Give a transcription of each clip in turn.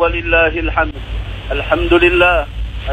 ولله الحمد. الحمد لله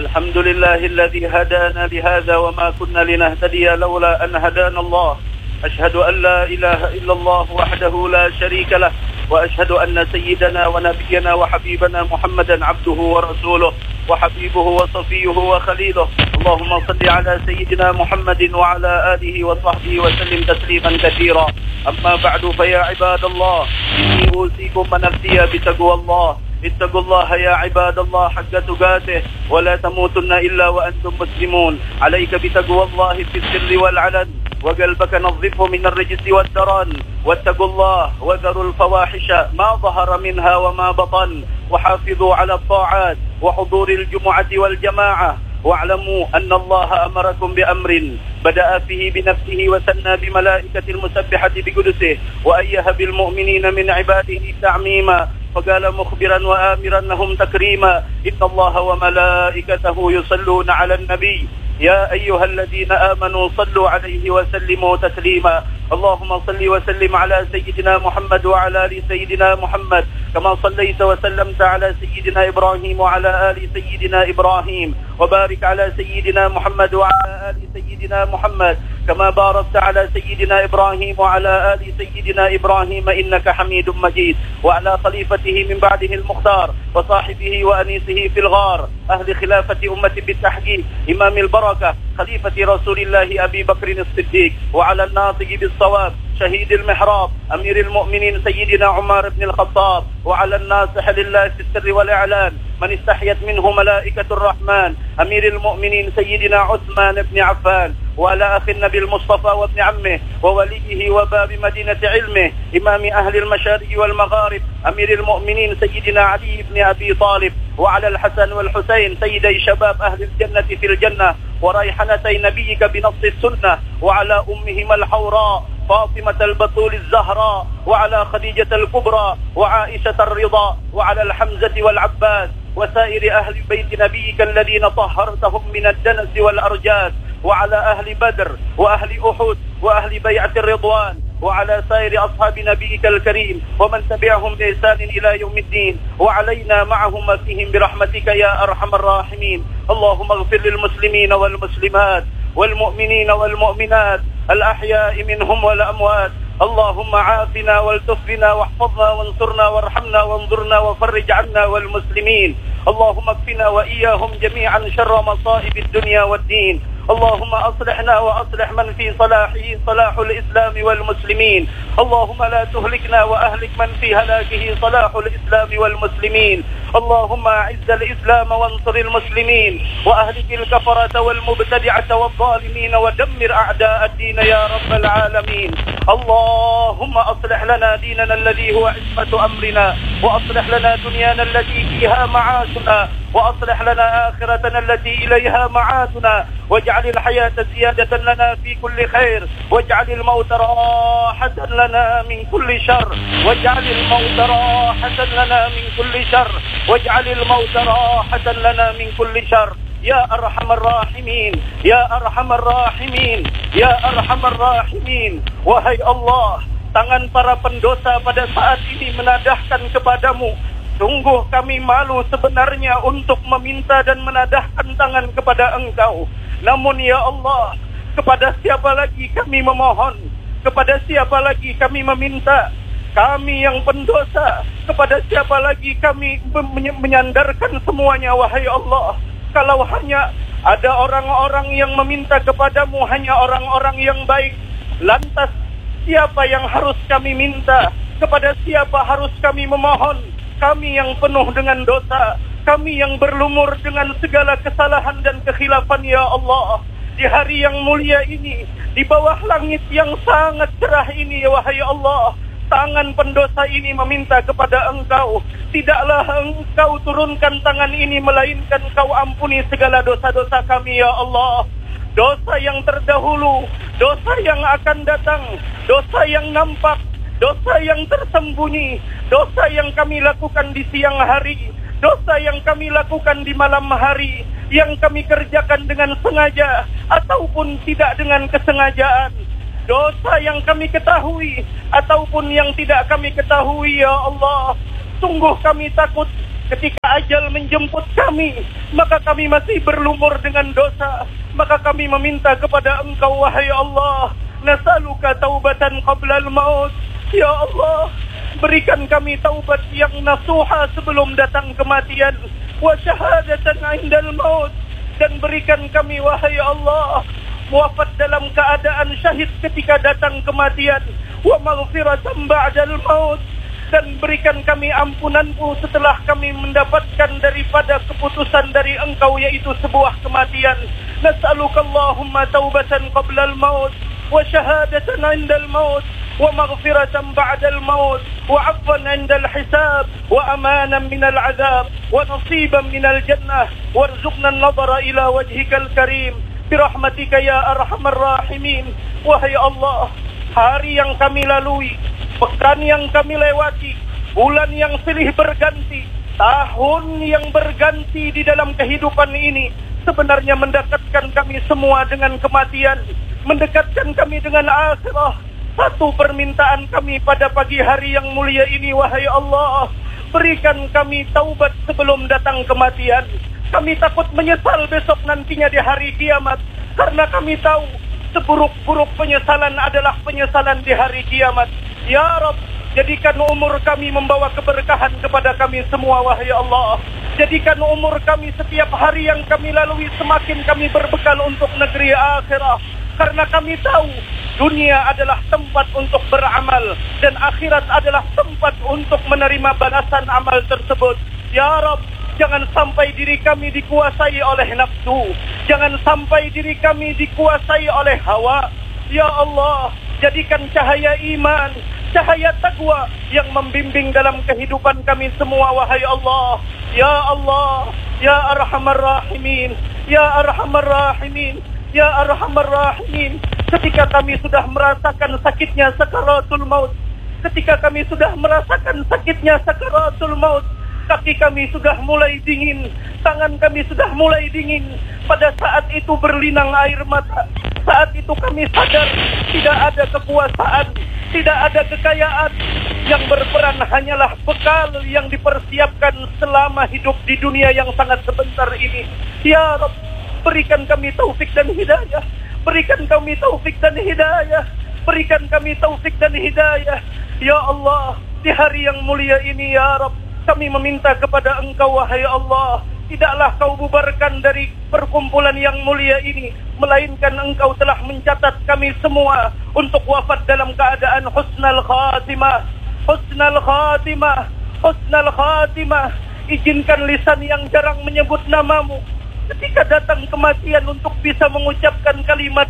الذي هدانا لهذا وما كنا لنهتدي لولا أن هدانا الله. أشهد أن لا إله إلا الله وحده لا شريك له، وأشهد أن سيدنا ونبينا وحبيبنا محمدا عبده ورسوله وحبيبه وصفيه وخليله. اللهم صل على سيدنا محمد وعلى آله وصحبه وسلم تسليما كثيرا. أما بعد، فيا عباد الله، إني أوصيكم ونفسي بتقوى الله. اتقوا الله يا عباد الله حق تقاته، ولا تموتن إلا وأنتم مسلمون. عليك بتقوى الله في السر والعلن، وقلبك نظفه من الرجس والدرن. واتقوا الله وذروا الفواحش ما ظهر منها وما بطن، وحافظوا على الطاعات وحضور الجمعة والجماعة. واعلموا أن الله أمركم بأمر بدأ فيه بنفسه وثنى بملائكة المسبحة بقدسه، وأيه بالمؤمنين من عباده تعميما، فقال مخبرا وآمرا لهم تكريما: إن الله وملائكته يصلون على النبي يا أيها الذين آمنوا صلوا عليه وسلموا تسليما. اللهم صل وسلم على سيدنا محمد وعلى آل سيدنا محمد، كما صليت وسلمت على سيدنا إبراهيم وعلى آل سيدنا إبراهيم، وبارك على سيدنا محمد وعلى آل سيدنا محمد، كما باركت على سيدنا إبراهيم وعلى آل سيدنا إبراهيم إنك حميد مجيد. وعلى خليفته من بعده المختار وصاحبه وأنيسه في الغار، أهل خلافة أمة بالتحقيق، إمام البركة خليفة رسول الله أبي بكر الصديق، وعلى الناطق بالصواب شهيد المحراب أمير المؤمنين سيدنا عمر بن الخطاب، وعلى الناصح لله في السر والإعلان من استحيت منه ملائكة الرحمن أمير المؤمنين سيدنا عثمان بن عفان، وعلى أخي النبي المصطفى وابن عمه ووليه وباب مدينة علمه إمام أهل المشارق والمغارب أمير المؤمنين سيدنا علي بن أبي طالب، وعلى الحسن والحسين سيدي شباب أهل الجنة في الجنة وريحنتي نبيك بنص السنة، وعلى أمهما الحوراء فاطمة البتول الزهراء، وعلى خديجة الكبرى وعائشة الرضا، وعلى الحمزة والعباس وسائر أهل بيت نبيك الذين طهرتهم من الدنس والأرجاس، وعلى أهل بدر وأهل أحد وأهل بيعة الرضوان، وعلى سائر أصحاب نبيك الكريم ومن تبعهم بإحسان إلى يوم الدين، وعلينا معهم فيهم برحمتك يا أرحم الراحمين. اللهم اغفر للمسلمين والمسلمات والمؤمنين والمؤمنات الأحياء منهم والأموات. اللهم عافنا والتف بنا واحفظنا وانصرنا وارحمنا وانظرنا وفرج عنا والمسلمين. اللهم اكفنا وإياهم جميعا شر مصائب الدنيا والدين. اللهم أصلحنا وأصلح من في صلاحه صلاح الإسلام والمسلمين. اللهم لا تهلكنا وأهلك من في هلاكه صلاح الإسلام والمسلمين. اللهم أعز الإسلام وانصر المسلمين، وأهلك الكفرة والمبتدعة والظالمين، ودمر أعداء الدين يا رب العالمين. اللهم أصلح لنا ديننا الذي هو عصمة أمرنا، وأصلح لنا دنيانا التي فيها معاشنا، وأصلح لنا آخرتنا التي إليها معادنا، واجعل الحياة زيادة لنا في كل خير، واجعل الموت راحة لنا من كل شر، واجعل الموت راحة لنا من كل شر، واجعل الموت راحة لنا من كل شر يا أرحم الراحمين، يا أرحم الراحمين، يا أرحم الراحمين. Wahai Allah, tangan para pendosa pada saat ini menadahkan kepadamu. Sungguh kami malu sebenarnya untuk meminta dan menadahkan tangan kepada Engkau. Namun ya Allah, kepada siapa lagi kami memohon? Kepada siapa lagi kami meminta? Kami yang pendosa, kepada siapa lagi kami menyandarkan semuanya, wahai Allah? Kalau hanya ada orang-orang yang meminta kepadamu, hanya orang-orang yang baik, lantas siapa yang harus kami minta? Kepada siapa harus kami memohon? Kami yang penuh dengan dosa, kami yang berlumur dengan segala kesalahan dan kekhilafan ya Allah. Di hari yang mulia ini, di bawah langit yang sangat cerah ini, wahai Allah, tangan pendosa ini meminta kepada Engkau. Tidaklah Engkau turunkan tangan ini, melainkan Kau ampuni segala dosa-dosa kami ya Allah. Dosa yang terdahulu, dosa yang akan datang, dosa yang nampak, dosa yang tersembunyi, dosa yang kami lakukan di siang hari, dosa yang kami lakukan di malam hari, yang kami kerjakan dengan sengaja ataupun tidak dengan kesengajaan, dosa yang kami ketahui ataupun yang tidak kami ketahui ya Allah. Sungguh kami takut ketika ajal menjemput kami, maka kami masih berlumur dengan dosa, maka kami meminta kepada Engkau, wahai Allah, nas'aluka taubatan qabla al-maut. Ya Allah, berikan kami taubat yang nasuha sebelum datang kematian, wa syahadatan 'indal maut, dan berikan kami, wahai Allah, wafat dalam keadaan syahid ketika datang kematian, wa maghfiratan ba'dal maut, dan berikan kami ampunan-Mu setelah kami mendapatkan daripada keputusan dari Engkau, yaitu sebuah kematian. Nas'aluka Allahumma taubatan qabla al-maut, wa syahadatan 'indal maut, wa maghfiratan ba'dal maut, wa 'afwan 'indal hisab, wa amanan minal 'adzab, wa nasiban minal jannah, warzuqna an-nadhara ila wajhikal karim birahmatika ya arhamar rahimin. Wahai Allah, hari yang kami lalui, pekan yang kami lewati, bulan yang silih berganti, tahun yang berganti di dalam kehidupan ini, sebenarnya mendekatkan kami semua dengan kematian, mendekatkan kami dengan akhirah. Satu permintaan kami pada pagi hari yang mulia ini, wahai Allah, berikan kami taubat sebelum datang kematian. Kami takut menyesal besok nantinya di hari kiamat, karena kami tahu seburuk-buruk penyesalan adalah penyesalan di hari kiamat. Ya Rabb, jadikan umur kami membawa keberkahan kepada kami semua, wahai Allah. Jadikan umur kami setiap hari yang kami lalui semakin kami berbekal untuk negeri akhirah, karena kami tahu dunia adalah tempat untuk beramal dan akhirat adalah tempat untuk menerima balasan amal tersebut. Ya Rabb, jangan sampai diri kami dikuasai oleh nafsu, jangan sampai diri kami dikuasai oleh hawa. Ya Allah, jadikan cahaya iman, cahaya taqwa yang membimbing dalam kehidupan kami semua, wahai Allah. Ya Allah, ya Arhamar Rahimin, ya Arhamar Rahimin, ya Arhamar Rahimin. Ketika kami sudah merasakan sakitnya sakaratul maut, ketika kami sudah merasakan sakitnya sakaratul maut, kaki kami sudah mulai dingin, tangan kami sudah mulai dingin. Pada saat itu berlinang air mata. Saat itu kami sadar tidak ada kekuasaan, tidak ada kekayaan. Yang berperan hanyalah bekal yang dipersiapkan selama hidup di dunia yang sangat sebentar ini. Ya Rabb, berikan kami taufik dan hidayah. Berikan kami taufik dan hidayah. Berikan kami taufik dan hidayah. Ya Allah, di hari yang mulia ini, ya Rabb, kami meminta kepada Engkau, wahai Allah, tidaklah Kau bubarkan dari perkumpulan yang mulia ini, melainkan Engkau telah mencatat kami semua untuk wafat dalam keadaan husnal khatimah. Husnal khatimah, husnal khatimah. Izinkan lisan yang jarang menyebut namamu ketika datang kematian untuk bisa mengucapkan kalimat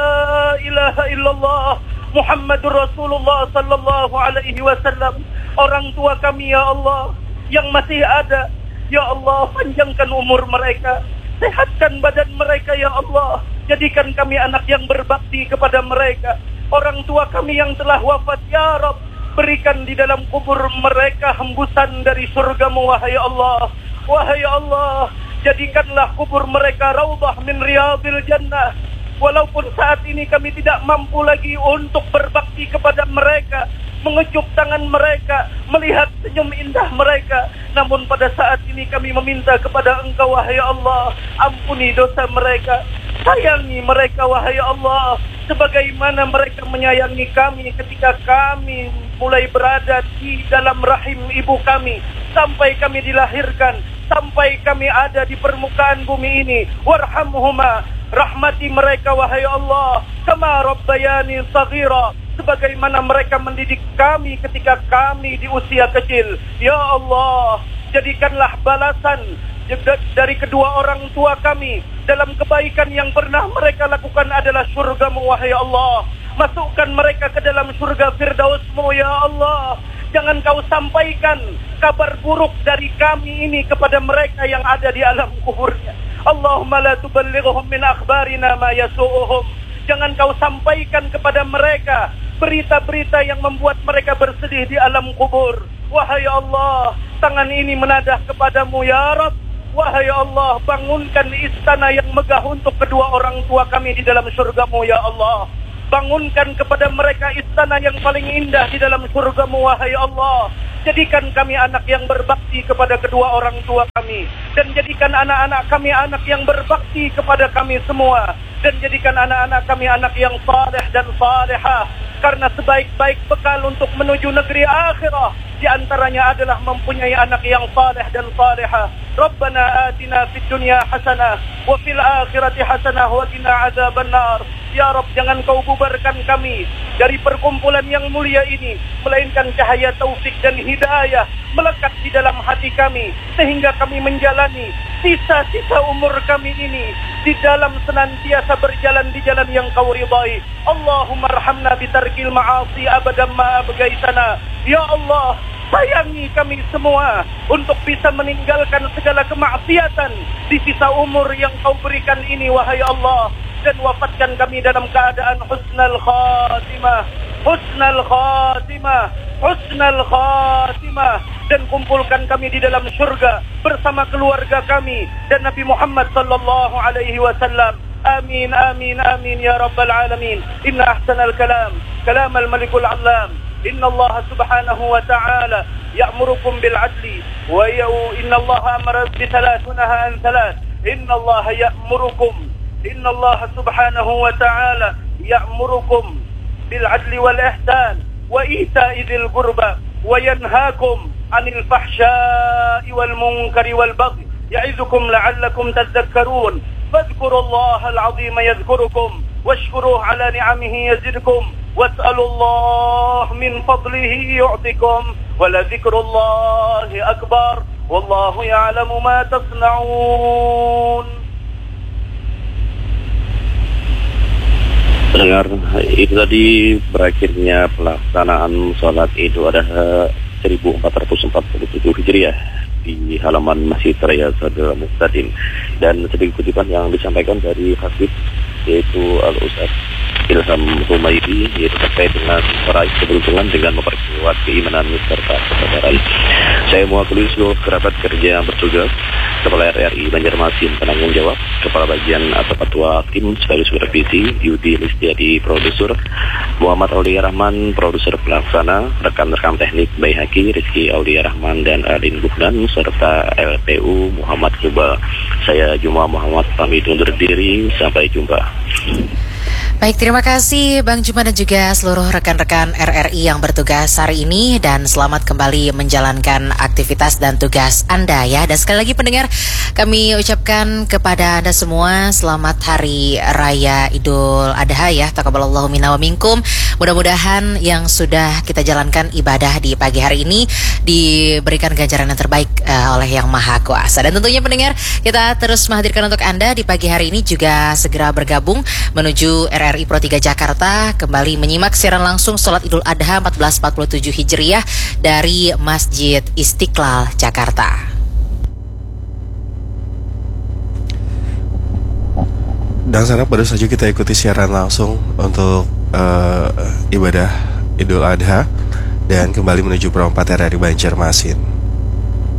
la ilaha illallah Muhammadur Rasulullah sallallahu alaihi wasallam. Orang tua kami, ya Allah, yang masih ada, ya Allah, panjangkan umur mereka, sehatkan badan mereka, ya Allah. Jadikan kami anak yang berbakti kepada mereka. Orang tua kami yang telah wafat, ya Rabb, berikan di dalam kubur mereka hembusan dari surga-Mu, wahai Allah. Wahai Allah, jadikanlah kubur mereka raudhah min riyadil jannah. Walaupun saat ini kami tidak mampu lagi untuk berbakti kepada mereka, mengecup tangan mereka, melihat senyum indah mereka, namun pada saat ini kami meminta kepada Engkau, wahai Allah, ampuni dosa mereka, sayangi mereka, wahai Allah, sebagaimana mereka menyayangi kami ketika kami mulai berada di dalam rahim ibu kami, sampai kami dilahirkan, sampai kami ada di permukaan bumi ini. Warhamhuma, rahmati mereka, wahai Allah, kama rabbayani saghira, sebagaimana mereka mendidik kami ketika kami di usia kecil. Ya Allah, jadikanlah balasan dari kedua orang tua kami dalam kebaikan yang pernah mereka lakukan adalah surga-Mu, wahai Allah. Masukkan mereka ke dalam surga Firdaus-Mu, ya Allah. Jangan Kau sampaikan kabar buruk dari kami ini kepada mereka yang ada di alam kuburnya. Allahumma la tuballighhum min akhbarina ma yasu'uhum. Jangan Kau sampaikan kepada mereka berita-berita yang membuat mereka bersedih di alam kubur. Wahai Allah, tangan ini menadah kepadamu, ya Rabb. Wahai Allah, bangunkan istana yang megah untuk kedua orang tua kami di dalam surga-Mu, ya Allah. Bangunkan kepada mereka istana tanah yang paling indah di dalam surga-Mu, wahai Allah. Jadikan kami anak yang berbakti kepada kedua orang tua kami, dan jadikan anak-anak kami anak yang berbakti kepada kami semua, dan jadikan anak-anak kami anak yang saleh dan salehah, karena sebaik-baik bekal untuk menuju negeri akhirah di antaranya adalah mempunyai anak yang saleh dan salehah. Rabbana atina fid dunya hasanah wa fil akhirati hasanah wa qina adzabannar. Ya Rabb, jangan Kau bubarkan kami dari perkumpulan yang mulia ini, melainkan cahaya taufik dan hidayah melekat di dalam hati kami, sehingga kami menjalani sisa-sisa umur kami ini di dalam senantiasa berjalan di jalan yang Kau ridai. Allahumma arhamna bitarkil ma'asi abadan ma abgaitana. Ya Allah, sayangi kami semua untuk bisa meninggalkan segala kemaksiatan di sisa umur yang Kau berikan ini, wahai Allah. Dan wafatkan kami dalam keadaan husnal khatimah, husnal khatimah, husnal khatimah. Dan kumpulkan kami di dalam syurga bersama keluarga kami dan Nabi Muhammad sallallahu alaihi wasallam. Amin, amin, amin ya rabbal alamin. Inna ahsanal kalam kalam al-malikul alam. Inna Allah subhanahu wa ta'ala ya'murukum bil adli wa inna Allah amara bi thalath wa nahaa an thalath. Inna Allah ya'murukum, Inna Allah subhanahu wa ta'ala ya'murukum bil adli wal ihsan wa ita'i dhil qurba wa yanhaakum 'anil fahsya'i wal munkari wal baghi ya'izukum la'allakum tadhakkarun. Fadhkurullaha al-'azima yadhkurukum washkuruhu 'ala ni'amihi yazidkum was'alullaha min fadlihi yu'tikum wa la dhikrullahi akbar wallahu ya'lamu ma tasna'un. Pendengar, itu tadi berakhirnya pelaksanaan sholat Idul Adha 1447 Hijriah di halaman Masjid Raya Sadul Muqtadim, dan sedikit kutipan yang disampaikan dari Khatib yaitu Al-Ustaz Ilham Humaidi, yaitu terkait dengan meraih keberuntungan dengan memperkuat keimanan serta persaudaraan. Saya mewakili seluruh kerabat kerja yang bertugas, Kepala RRI Banjarmasin penanggung jawab, Kepala Bagian atau Ketua Tim sekaligus Supervisi Yudi Listiadi, Produser Muhammad Aulia Rahman, Produser Pelaksana, rekan-rekan teknik Baihaqi, Rizky Aulia Rahman dan Alin Buknan, serta LPU Muhammad Kuba. Saya Juma Muhammad pamit undur diri, sampai jumpa. Baik, terima kasih Bang Juma dan juga seluruh rekan-rekan RRI yang bertugas hari ini, dan selamat kembali menjalankan aktivitas dan tugas Anda ya. Dan sekali lagi pendengar, kami ucapkan kepada Anda semua selamat Hari Raya Idul Adha ya. Taqabbalallahu minna wa minkum. Mudah-mudahan yang sudah kita jalankan ibadah di pagi hari ini diberikan ganjaran yang terbaik oleh Yang Maha Kuasa. Dan tentunya pendengar, kita terus menghadirkan untuk Anda di pagi hari ini juga segera bergabung menuju RRI Pro 3 Jakarta, kembali menyimak siaran langsung Salat Idul Adha 1447 Hijriah dari Masjid Istiqlal Jakarta. Dan sana baru saja kita ikuti siaran langsung untuk ibadah Idul Adha, dan kembali menuju Pro 4 RRI Banjarmasin.